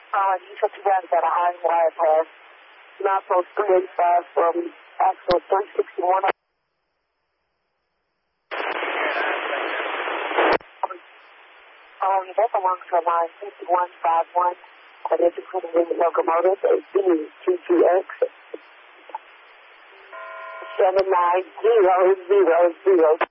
You said you guys got a high wire pass. Not post 385 from actual 361. That belongs to line 5151. That is including the locomotive, a B2GX 79000.